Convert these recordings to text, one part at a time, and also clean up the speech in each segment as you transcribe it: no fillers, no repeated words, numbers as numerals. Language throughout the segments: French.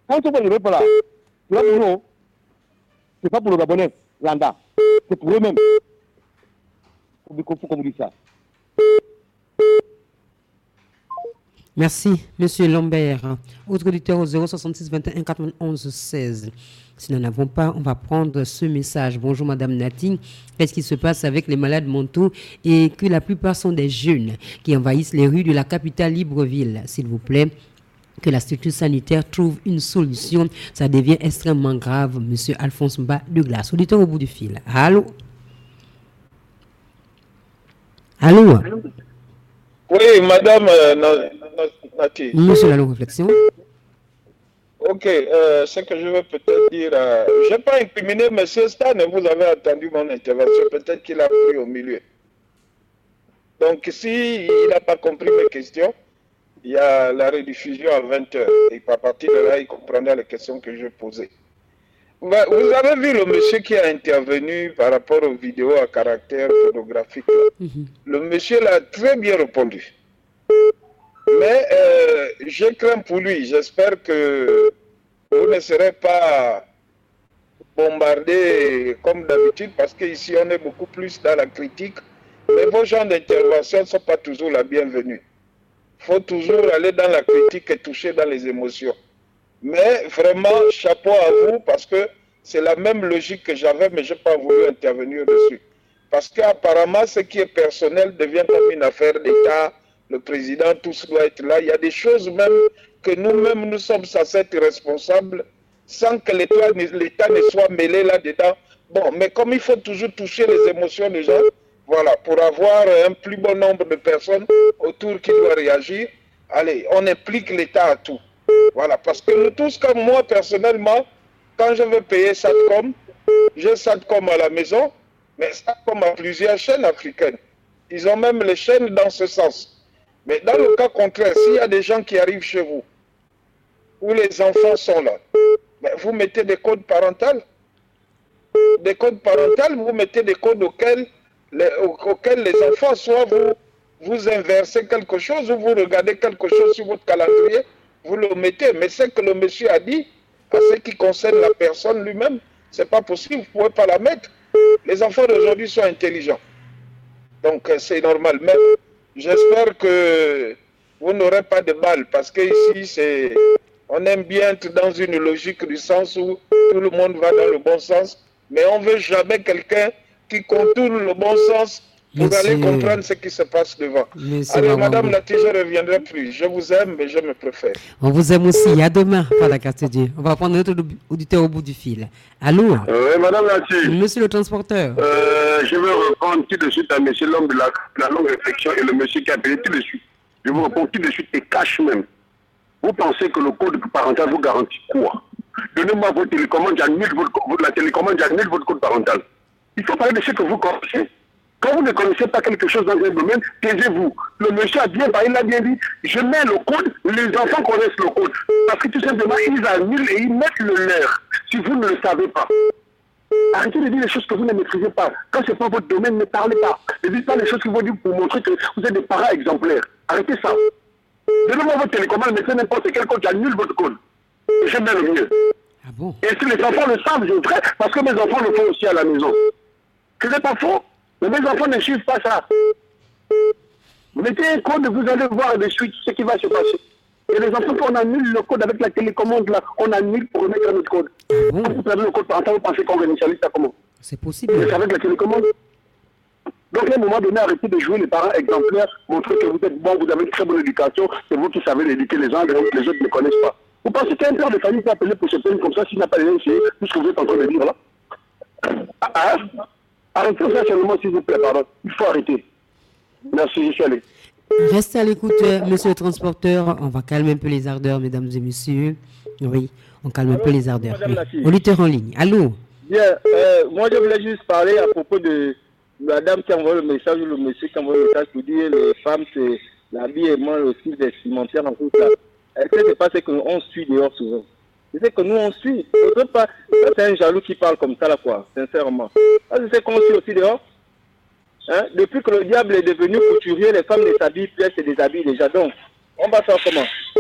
Quand on ne veut pas là, c'est pour nous. C'est pas pour le Gabonais, Landa. C'est pour eux-mêmes. Il faut qu'on vous dise ça. Merci, Monsieur Lambert. Autre auditeur au 066 21 91 16. Si nous n'en avons pas, on va prendre ce message. Bonjour Madame Nati. Qu'est-ce qui se passe avec les malades mentaux et que la plupart sont des jeunes qui envahissent les rues de la capitale Libreville? S'il vous plaît, que la structure sanitaire trouve une solution. Ça devient extrêmement grave, Monsieur Alphonse Mba de Glace. Auditeur au bout du fil. Allô? Allô? Oui, Madame Nati. Monsieur Lalo, réflexion. Ok, ce que je veux peut-être dire, je n'ai pas incriminé M. Stan, vous avez entendu mon intervention, peut-être qu'il a pris au milieu. Donc, s'il n'a pas compris mes questions, il y a la rediffusion à 20h, et à partir de là, il comprendra les questions que je posais. Vous avez vu le monsieur qui a intervenu par rapport aux vidéos à caractère pornographique. Le monsieur l'a très bien répondu. Mais je crains pour lui. J'espère que vous ne serez pas bombardé comme d'habitude, parce qu'ici on est beaucoup plus dans la critique. Mais vos genres d'intervention ne sont pas toujours la bienvenue. Il faut toujours aller dans la critique et toucher dans les émotions. Mais vraiment, chapeau à vous, parce que c'est la même logique que j'avais, mais je n'ai pas voulu intervenir dessus. Parce qu'apparemment, ce qui est personnel devient comme une affaire d'État. Le président, tous doit être là. Il y a des choses même que nous-mêmes, nous sommes censés être responsables sans que l'État ne soit mêlé là-dedans. Bon, mais comme il faut toujours toucher les émotions des gens, voilà, pour avoir un plus bon nombre de personnes autour qui doivent réagir, allez, on implique l'État à tout. Voilà, parce que nous tous, comme moi personnellement, quand je veux payer SATCOM, j'ai SATCOM à la maison, mais SATCOM a plusieurs chaînes africaines. Ils ont même les chaînes dans ce sens. Mais dans le cas contraire, s'il y a des gens qui arrivent chez vous, où les enfants sont là, ben vous mettez des codes parentaux. Des codes parentaux, vous mettez des codes auxquels les enfants, soit vous inversez quelque chose ou vous regardez quelque chose sur votre calendrier, vous le mettez. Mais ce que le monsieur a dit, à ce qui concerne la personne lui-même, c'est pas possible, vous ne pouvez pas la mettre. Les enfants d'aujourd'hui sont intelligents. Donc c'est normal. Mais j'espère que vous n'aurez pas de mal, parce qu'ici, on aime bien être dans une logique du sens où tout le monde va dans le bon sens, mais on ne veut jamais quelqu'un qui contourne le bon sens pour aller comprendre ce qui se passe devant. Allez, Madame Nati, je ne reviendrai plus. Je vous aime, mais je me préfère. On vous aime aussi. À demain, Fada Dieu. On va prendre notre auditeur au bout du fil. Allô? Oui, Madame Nati. Monsieur le transporteur. Je vais répondre tout de suite à monsieur l'homme de la longue réflexion et le monsieur qui a appelé tout de suite. Je vous réponds tout de suite et cache même. Vous pensez que le code parental vous garantit quoi? Donnez-moi votre télécommande, j'annule la télécommande, j'annule votre code parental. Il faut parler de ce que vous connaissez. Quand vous ne connaissez pas quelque chose dans un domaine, taisez-vous. Le monsieur a bien parlé, il a bien dit, je mets le code, les enfants connaissent le code. Parce que tout simplement, ils annulent et ils mettent le leur, si vous ne le savez pas. Arrêtez de dire les choses que vous ne maîtrisez pas. Quand ce n'est pas votre domaine, ne parlez pas. Ne dites pas les choses que vous dites pour montrer que vous êtes des parents exemplaires. Arrêtez ça. Donnez-moi votre télécommande, mettez n'importe quel code, j'annule votre code. Je mets le mieux. Ah bon? Et si les enfants le savent, je voudrais, parce que mes enfants le font aussi à la maison. Ce n'est pas faux, mais mes enfants ne suivent pas ça. Mettez un code, vous allez voir de suite ce qui va se passer. Et les enfants, quand on annule le code avec la télécommande, là, on annule pour remettre un autre code. Bon. Quand vous perdez le code parental, vous pensez qu'on réinitialise ça comment? C'est possible. Mais c'est avec la télécommande. Donc, à un moment donné, arrêtez de jouer les parents exemplaires, montrez que vous êtes bon, vous avez une très bonne éducation, c'est vous qui savez l'éduquer les uns, les autres ne connaissent pas. Vous pensez qu'un père de famille peut appeler pour se plaindre comme ça s'il n'a pas les essayé, tout ce que vous êtes en train de dire là? Arrêtez ça seulement, s'il vous plaît, pardon. Il faut arrêter. Merci, je suis allé. Restez à l'écoute, monsieur le transporteur. On va calmer un peu les ardeurs, mesdames et messieurs. Oui, on calme un peu les ardeurs. Oui. Auditeur en ligne. Allô? Bien, moi je voulais juste parler à propos de la dame qui envoie le message ou le monsieur qui envoie le message pour dire les femmes, c'est l'habillement aussi des cimentières en tout ça. Est-ce que c'est pas ce qu'on suit dehors souvent? C'est que nous on suit. C'est un jaloux qui parle comme ça là quoi, sincèrement. C'est qu'on suit aussi dehors. Hein? Depuis que le diable est devenu couturier, les femmes ne s'habillent plus, se déshabillent déjà. Donc, on va faire comment?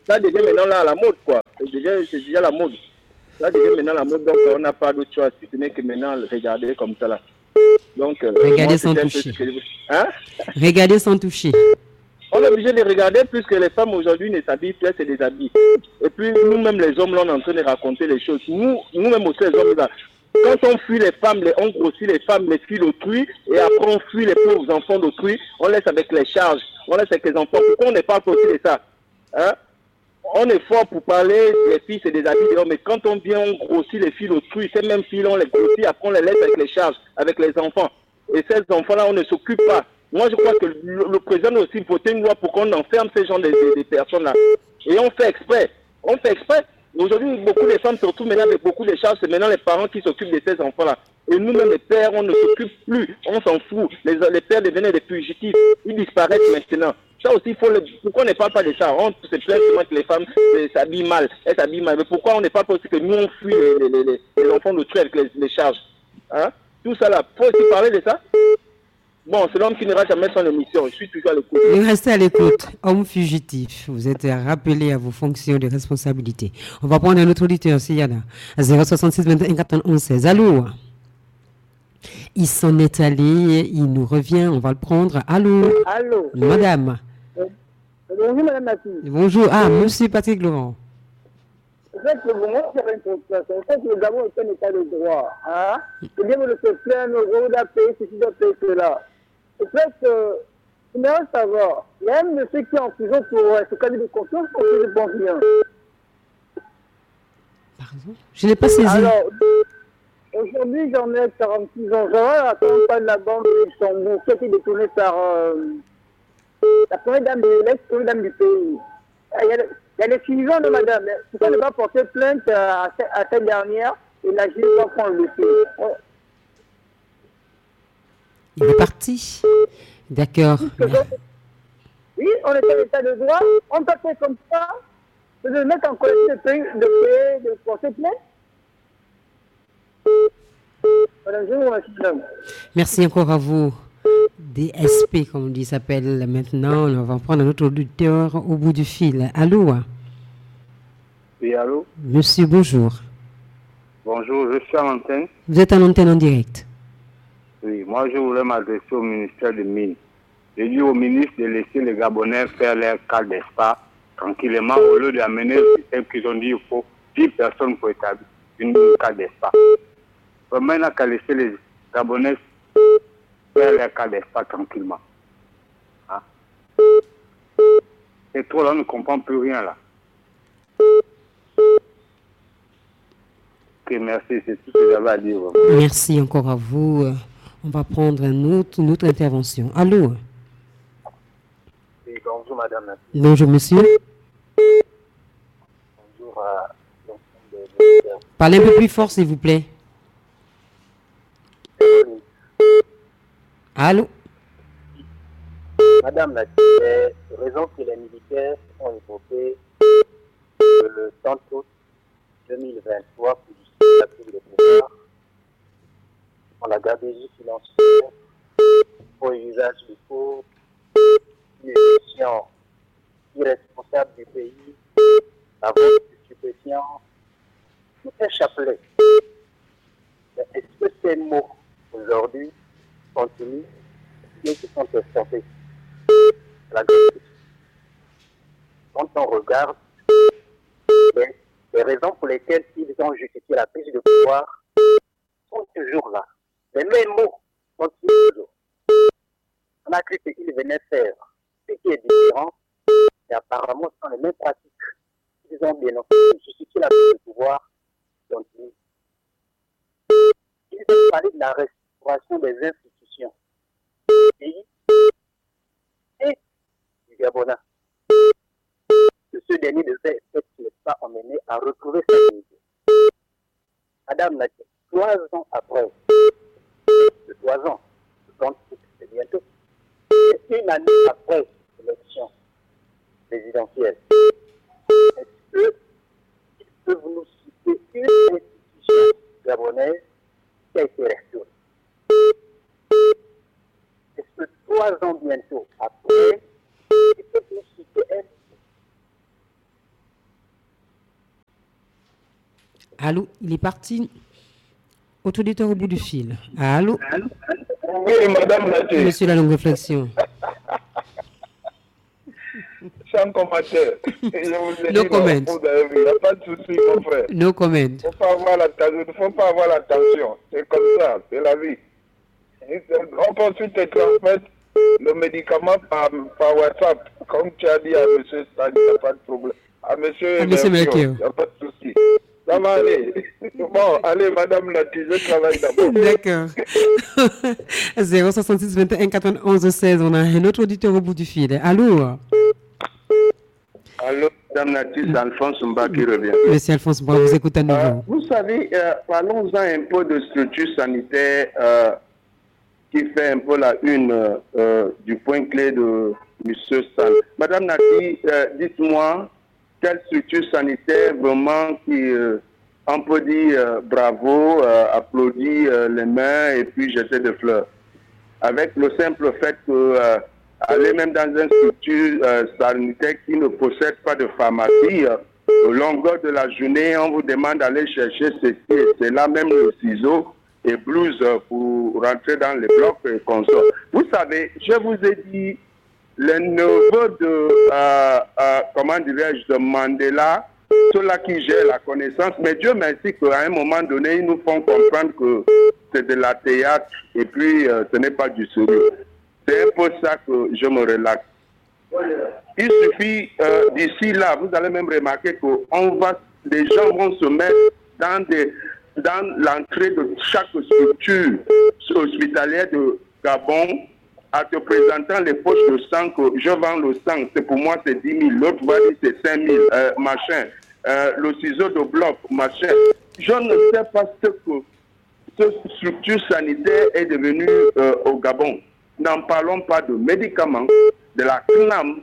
ça devient maintenant là à la mode, quoi. C'est déjà la mode. Ça devient maintenant la mode, donc on n'a pas d'autre choix, si ce n'est que maintenant regarder comme ça là. Donc, regarder sans toucher. Hein? Regarder sans toucher. On est obligé de regarder puisque les femmes aujourd'hui ne s'habillent plus, c'est des habits. Et puis nous-mêmes les hommes, là, on est en train de raconter les choses. Nous-mêmes aussi les hommes, là, quand on fuit les femmes, on grossit les femmes, les filles d'autrui, et après on fuit les pauvres enfants d'autrui, on laisse avec les charges, on laisse avec les enfants. Pourquoi on ne parle pas aussi de ça? Hein? On est fort pour parler des filles, c'est des habits des hommes, mais quand on vient, on grossit les filles d'autrui, ces mêmes filles, on les grossit, après on les laisse avec les charges, avec les enfants. Et ces enfants-là, on ne s'occupe pas. Moi, je crois que le président doit aussi voter une loi pour qu'on enferme ces gens des personnes-là. Et on fait exprès. On fait exprès. Aujourd'hui, beaucoup de femmes se retrouvent maintenant avec beaucoup de charges. C'est maintenant les parents qui s'occupent de ces enfants-là. Et nous-mêmes, les pères, on ne s'occupe plus. On s'en fout. Les pères deviennent des fugitifs. Ils disparaissent maintenant. Ça aussi, pourquoi on ne parle pas de ça? On se plaint souvent que les femmes s'habillent mal. Elles s'habillent mal. Mais pourquoi on ne parle pas aussi que nous, on fuit les enfants d'autrui avec les charges? Hein? Tout ça là. Il faut aussi parler de ça. Bon, c'est l'homme qui n'ira jamais son émission. Je suis toujours à l'écoute. Restez à l'écoute. Homme fugitif, vous êtes rappelé à vos fonctions de responsabilité. On va prendre un autre auditeur, s'il y en a. 066 21 91 16. Allô? Il s'en est allé, il nous revient, on va le prendre. Allô? Allô? Madame. Bonjour, madame Mathieu. Bonjour. Ah, monsieur Patrick Laurent. En fait, pour moi, c'est une constatation. En fait, nous avons aucun état de droit. Hein? C'est bien de se plaindre, on doit payer ceci, on doit payer cela. En fait, j'aimerais savoir, il y a un monsieur qui est en prison pour ce cas de confiance, pour que je pense bien. Pardon? Je n'ai pas saisi. Alors, aujourd'hui, j'en ai 46 ans. J'aurais attendre pas de la banque de Luxembourg qui a été détournée par la première dame du pays. Il y a des suivants de madame. Pourquoi ne pas porter plainte à cette dernière et la juge va prendre le dossier? Il est parti. D'accord. Oui, on est en état de droit. On peut faire comme ça, de mettre en collecte de porter plainte. Madame, je vous remercie. Merci encore à vous. DSP, comme on dit, s'appelle maintenant. On va prendre un autre auditeur au bout du fil. Allô? Oui, allô? Monsieur, bonjour. Bonjour, je suis à l'antenne. Vous êtes à l'antenne en direct. Oui, moi je voulais m'adresser au ministère des Mines. J'ai dit au ministre de laisser les Gabonais faire leur cas d'espace tranquillement au lieu d'amener le système qu'ils ont dit il faut 10 personnes pour établir une cas d'espace. Vraiment, il n'a qu'à laisser les Gabonais faire leur cas d'espace tranquillement. Hein? C'est trop là, on ne comprend plus rien là. Ok, merci, c'est tout ce que j'avais à dire. Merci encore à vous. On va prendre une autre intervention. Allô? Oui, bonjour madame. Bonjour monsieur. Bonjour à l'ensemble des... Parlez un peu plus fort s'il vous plaît. Allô? Madame, les raisons que les militaires ont évoquées le 30 août 2023 pour justifier la prise de pouvoir, on a gardé silencieux pour usage du cours, une gestion irresponsable du pays, la vente de stupéfiants, tout est chapelet. Mais est-ce que ces mots aujourd'hui continuent et qui sont exportés? La grande question. Quand on regarde les raisons pour lesquelles ils ont justifié la prise de pouvoir sont toujours là. Les mêmes mots continuent toujours. On a cru qu'ils venaient faire ce qui est différent, et apparemment ce sont les mêmes pratiques. Ils ont dénoncé, justifié la prise de pouvoir continue. Ils ont parlé de la restauration des institutions du pays et du Gabonais. Ce dernier devait être, n'est pas emmené à retrouver sa dignité. Madame Nadia, 3 ans après, 3 ans, c'est bientôt, et une année après l'élection présidentielle, est-ce qu'ils peuvent nous citer une institution gabonaise qui a été restaurée? Est-ce que 3 ans bientôt après, ils peuvent nous citer Allô, il est parti. Autre auditeur au bout du fil. Allô? Oui, madame Naté. Monsieur la longue réflexion. Sans commentaire. No comment. Il n'y a pas de souci, mon frère. No comment. Il ne faut pas avoir l'attention. C'est comme ça, c'est la vie. On peut ensuite te transmettre le médicament par WhatsApp. Comme tu as dit à M. Stan, il n'y a pas de problème. À M. Melchior, il n'y a pas de souci. Ça va aller. Bon, allez, madame Nati, je travaille d'abord. D'accord. 066 21 91 16. On a un autre auditeur au bout du fil. Allô? Allô, madame Nati, c'est Alphonse Mba qui revient. Monsieur Alphonse Mba, vous écoutez à nouveau. Vous savez, parlons-en un peu de structure sanitaire qui fait un peu la une du point clé de M. Stan. Madame Nati, dites-moi, quelle structure sanitaire vraiment qui, on peut dire bravo, applaudit les mains et puis jeter des fleurs. Avec le simple fait que aller même dans une structure sanitaire qui ne possède pas de pharmacie, au longueur de la journée, on vous demande d'aller chercher ceci et cela, même le ciseau et blouse pour rentrer dans les blocs et consorts. Vous savez, je vous ai dit, les neveux de, comment dirais-je, de Mandela, ceux-là qui gèrent la connaissance, mais Dieu merci qu'à un moment donné, ils nous font comprendre que c'est de la théâtre et puis ce n'est pas du sérieux. C'est un peu ça que je me relaxe. Il suffit, d'ici là, vous allez même remarquer que les gens vont se mettre dans l'entrée de chaque structure hospitalière de Gabon, à te présentant les poches de sang que je vends le sang, c'est pour moi c'est 10 000, l'autre va dire c'est 5 000, machin, le ciseau de bloc, machin. Je ne sais pas ce que cette structure sanitaire est devenue au Gabon. N'en parlons pas de médicaments, de la CNAM,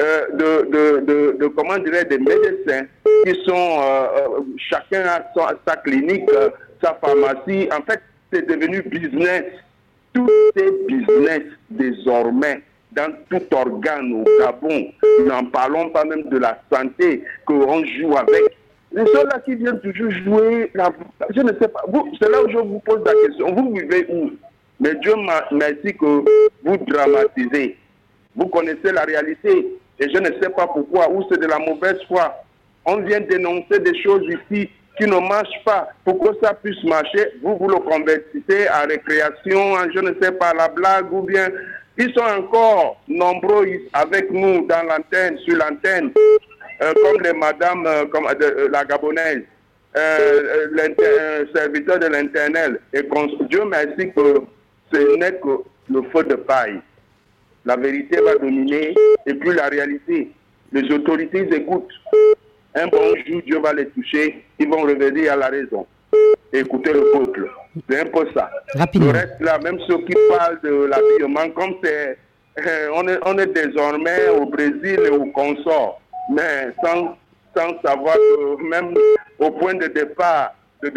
de comment dirais des médecins qui sont, chacun a sa clinique, sa pharmacie. En fait, c'est devenu business. Tout est business désormais dans tout organe au Gabon. N'en parlons pas même de la santé qu'on joue avec. Les gens-là qui viennent toujours jouer, je ne sais pas, c'est là où je vous pose la question. Vous vivez où? Mais Dieu merci que vous dramatisez. Vous connaissez la réalité et je ne sais pas pourquoi, ou c'est de la mauvaise foi. On vient dénoncer des choses ici qui ne marchent pas. Pour que ça puisse marcher, vous le convertissez à récréation, je ne sais pas, la blague ou bien... Ils sont encore nombreux avec nous dans l'antenne, sur l'antenne, comme les madames, comme la gabonaise, serviteur de l'internel. Et Dieu merci que ce n'est que le feu de paille. La vérité va dominer et puis la réalité. Les autorités écoutent. Un bon jour, Dieu va les toucher, ils vont revenir à la raison. Écoutez le peuple. C'est un peu ça. Rapidement. Le reste là, même ceux qui parlent de l'habillement, comme c'est... on est désormais au Brésil et au consort, mais sans savoir que même au point de départ...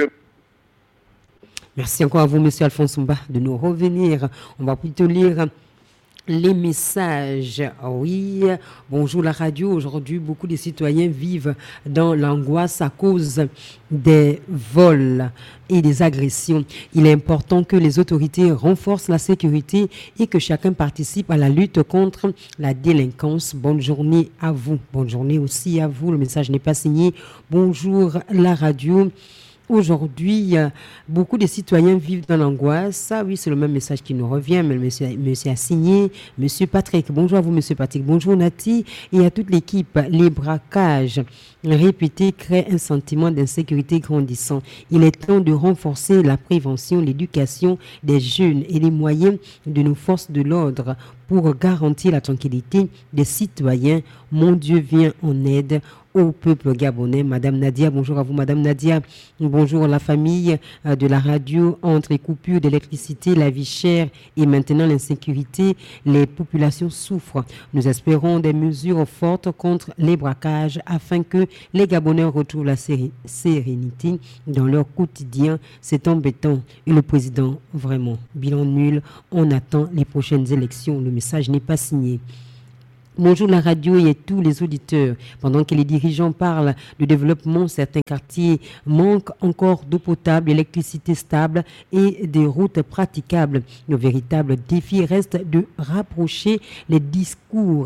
Merci encore à vous, monsieur Alphonse Mba, de nous revenir. On va plutôt lire les messages. Oui, bonjour la radio. Aujourd'hui, beaucoup de citoyens vivent dans l'angoisse à cause des vols et des agressions. Il est important que les autorités renforcent la sécurité et que chacun participe à la lutte contre la délinquance. Bonne journée à vous. Bonne journée aussi à vous. Le message n'est pas signé. Bonjour la radio. Aujourd'hui, beaucoup de citoyens vivent dans l'angoisse. Ça, oui, c'est le même message qui nous revient, mais le monsieur a signé. Monsieur Patrick, bonjour à vous, monsieur Patrick. Bonjour Nati et à toute l'équipe. Les braquages répétés créent un sentiment d'insécurité grandissant. Il est temps de renforcer la prévention, l'éducation des jeunes et les moyens de nos forces de l'ordre pour garantir la tranquillité des citoyens. Mon Dieu vient en aide au peuple gabonais. Madame Nadia, bonjour à vous, Madame Nadia. Bonjour la famille de la radio. Entre les coupures d'électricité, la vie chère et maintenant l'insécurité, les populations souffrent. Nous espérons des mesures fortes contre les braquages afin que les Gabonais retrouvent la sérénité dans leur quotidien. C'est embêtant. Et le président, vraiment, bilan nul. On attend les prochaines élections. Le message n'est pas signé. Bonjour la radio et tous les auditeurs. Pendant que les dirigeants parlent de développement, certains quartiers manquent encore d'eau potable, d'électricité stable et des routes praticables. Le véritable défi reste de rapprocher les discours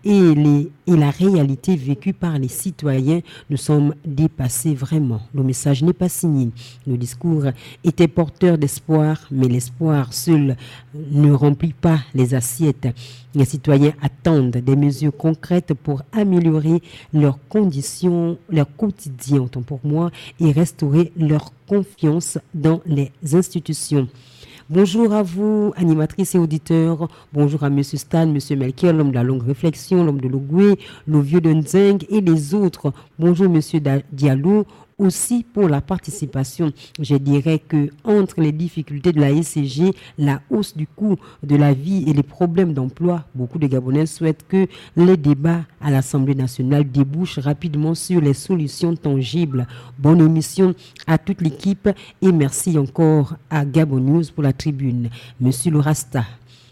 et la réalité vécue par les citoyens. Nous sommes dépassés vraiment. Le message n'est pas signé. Nos discours étaient porteurs d'espoir, mais l'espoir seul ne remplit pas les assiettes. Les citoyens attendent des mesures concrètes pour améliorer leurs conditions, leur quotidien, autant pour moi, et restaurer leur confiance dans les institutions. Bonjour à vous, animatrices et auditeurs. Bonjour à M. Stan, M. Melchior, l'homme de la longue réflexion, l'homme de l'Ougoué, le vieux de Nzeng et les autres. Bonjour M. Diallo, aussi pour la participation. Je dirais que entre les difficultés de la ECG, la hausse du coût de la vie et les problèmes d'emploi, beaucoup de Gabonais souhaitent que les débats à l'Assemblée nationale débouchent rapidement sur les solutions tangibles. Bonne émission à toute l'équipe et merci encore à Gabon News pour la tribune. Monsieur le Rasta.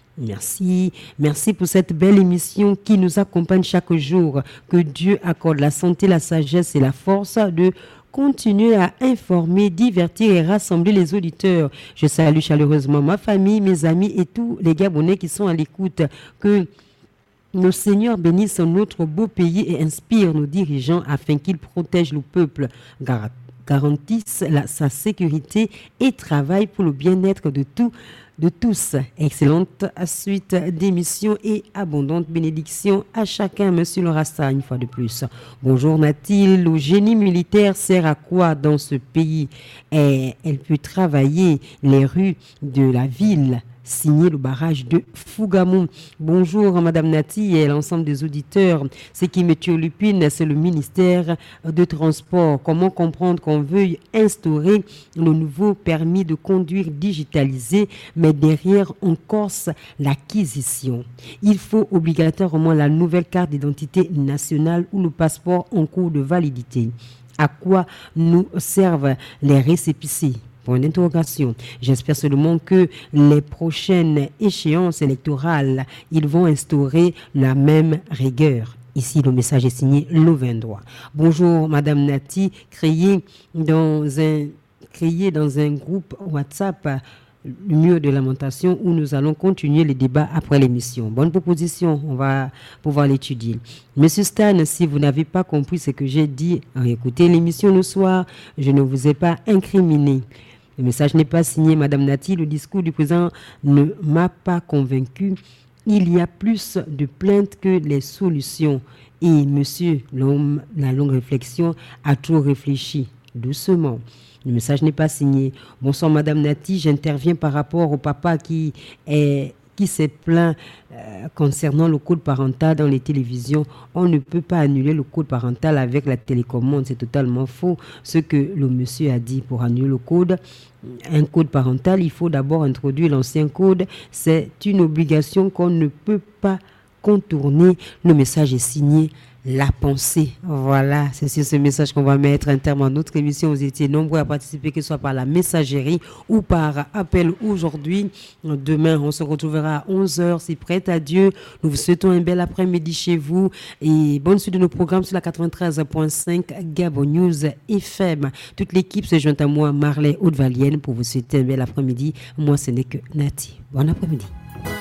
Merci pour cette belle émission qui nous accompagne chaque jour. Que Dieu accorde la santé, la sagesse et la force de continuer à informer, divertir et rassembler les auditeurs. Je salue chaleureusement ma famille, mes amis et tous les Gabonais qui sont à l'écoute. Que nos seigneurs bénissent notre beau pays et inspirent nos dirigeants afin qu'ils protègent le peuple, garantissent sa sécurité et travaillent pour le bien-être de tous. Excellente suite d'émissions et abondante bénédiction à chacun, Monsieur le Rasta, une fois de plus. Bonjour Nati, le génie militaire sert à quoi dans ce pays? Elle peut travailler les rues de la ville. Signé le barrage de Fougamou. Bonjour Madame Nati et l'ensemble des auditeurs. Ce qui me turlupine, c'est le ministère de Transport. Comment comprendre qu'on veuille instaurer le nouveau permis de conduire digitalisé, mais derrière on corse l'acquisition. Il faut obligatoirement la nouvelle carte d'identité nationale ou le passeport en cours de validité. À quoi nous servent les récépissés? Point d'interrogation. J'espère seulement que les prochaines échéances électorales, ils vont instaurer la même rigueur. Ici, le message est signé Lovendroit. Bonjour, Madame Nati, créé dans un groupe WhatsApp le mur de lamentation où nous allons continuer les débats après l'émission. Bonne proposition, on va pouvoir l'étudier. Monsieur Stan, si vous n'avez pas compris ce que j'ai dit, écoutez l'émission le soir, je ne vous ai pas incriminé. Le message n'est pas signé, Madame Nati. Le discours du président ne m'a pas convaincu. Il y a plus de plaintes que les solutions. Et monsieur, l'homme, la longue réflexion, a trop réfléchi. Doucement. Le message n'est pas signé. Bonsoir, Madame Nati. J'interviens par rapport au papa qui s'est plaint concernant le code parental dans les télévisions. On ne peut pas annuler le code parental avec la télécommande. C'est totalement faux. Ce que le monsieur a dit pour annuler le code, un code parental, il faut d'abord introduire l'ancien code. C'est une obligation qu'on ne peut pas contourner. Le message est signé La Pensée. Voilà, c'est sur ce message qu'on va mettre un terme à notre émission. Vous étiez nombreux à participer, que ce soit par la messagerie ou par appel aujourd'hui. Demain, on se retrouvera à 11h, si prête à Dieu. Nous vous souhaitons un bel après-midi chez vous et bonne suite de nos programmes sur la 93.5 Gabon News FM. Toute l'équipe se joint à moi, Marley Haute-Valienne, pour vous souhaiter un bel après-midi. Moi, ce n'est que Nati. Bon après-midi.